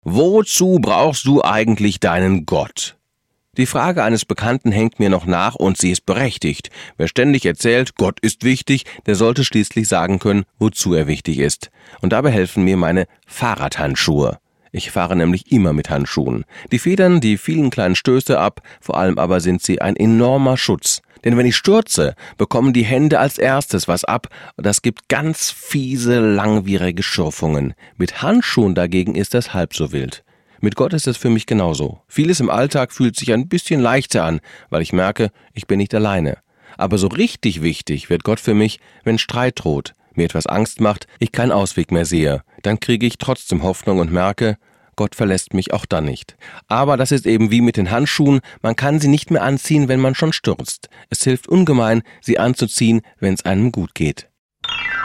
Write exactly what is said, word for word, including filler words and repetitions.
Wozu brauchst du eigentlich deinen Gott? Die Frage eines Bekannten hängt mir noch nach und sie ist berechtigt. Wer ständig erzählt, Gott ist wichtig, der sollte schließlich sagen können, wozu er wichtig ist. Und dabei helfen mir meine Fahrradhandschuhe. Ich fahre nämlich immer mit Handschuhen. Die federn die vielen kleinen Stöße ab, vor allem aber sind sie ein enormer Schutz. Denn wenn ich stürze, bekommen die Hände als erstes was ab und das gibt ganz fiese, langwierige Schürfungen. Mit Handschuhen dagegen ist das halb so wild. Mit Gott ist es für mich genauso. Vieles im Alltag fühlt sich ein bisschen leichter an, weil ich merke, ich bin nicht alleine. Aber so richtig wichtig wird Gott für mich, wenn Streit droht, mir etwas Angst macht, ich keinen Ausweg mehr sehe. Dann kriege ich trotzdem Hoffnung und merke, Gott verlässt mich auch dann nicht. Aber das ist eben wie mit den Handschuhen, man kann sie nicht mehr anziehen, wenn man schon stürzt. Es hilft ungemein, sie anzuziehen, wenn es einem gut geht.